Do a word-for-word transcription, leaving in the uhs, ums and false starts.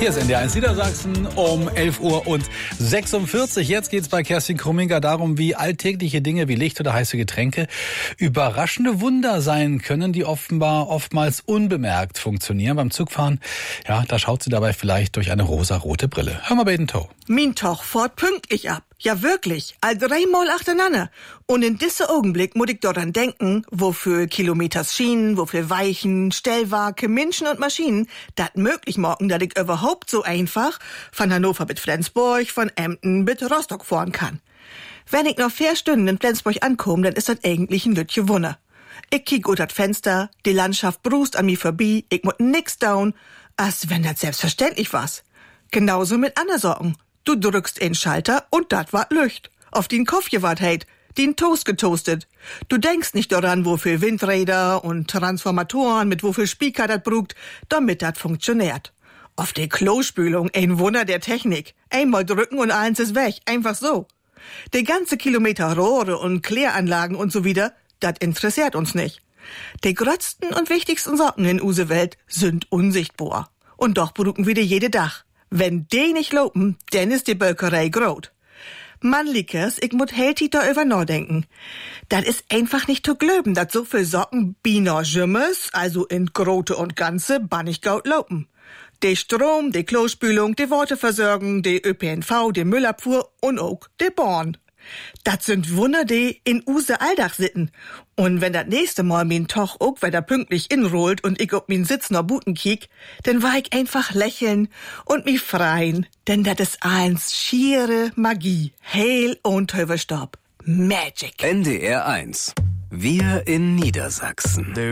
Hier ist N D R eins Niedersachsen um elf Uhr und sechsundvierzig. Jetzt geht's bei Kerstin Krumminger darum, wie alltägliche Dinge wie Licht oder heiße Getränke überraschende Wunder sein können, die offenbar oftmals unbemerkt funktionieren. Beim Zugfahren, ja, da schaut sie dabei vielleicht durch eine rosarote Brille. Hör mal bei den Tow. Min Toch fort pünktlich ab. Ja, wirklich. All dreimal achteinander. Und in diesem Augenblick muss ich daran denken, wofür Kilometers Schienen, wofür Weichen, Stellwerke, Menschen und Maschinen das möglich machen, dass ich überhaupt so einfach von Hannover bis Flensburg, von Emden bis Rostock fahren kann. Wenn ich noch vier Stunden in Flensburg ankomme, dann ist das eigentlich ein Lütje Wunder. Ich kiek ut das Fenster, die Landschaft brust an mir vorbei, ich muss nix down, als wenn das selbstverständlich was. Genauso mit anderen Sorgen. Du drückst in Schalter und dat wart Lücht. Auf den Kopf gewart heit, den Toast getoastet. Du denkst nicht daran, wofür Windräder und Transformatoren mit wofür Speaker dat brugt, damit dat funktioniert. Auf die Klospülung, ein Wunder der Technik. Einmal drücken und eins ist weg, einfach so. Die ganze Kilometer Rohre und Kläranlagen und so wieder, dat interessiert uns nicht. Die größten und wichtigsten Sorgen in use Welt sind unsichtbar. Und doch brugen wir die jede Dach. Wenn die nicht lopen, dann ist die Bölkerei grot. Man liekes, ich muss heltig da über nachdenken. Das ist einfach nicht zu glauben, dass so viel Socken bina Jümmes, also in Grote und Ganze, bannig gaut lopen. Die Strom, die Klospülung, die Waterversorgung, die Ö P N V, die Müllabfuhr und auch die Bahn. Das sind Wunder, die in use Alldach sitten. Und wenn das nächste Mal min Toch auch wieder pünktlich inrollt und ich ob min Sitz noch Buten kiek, dann war ich einfach lächeln und mich freien. Denn das ist eins schiere Magie. Heil und Teufelstaub. Magic. N D R eins. Wir in Niedersachsen.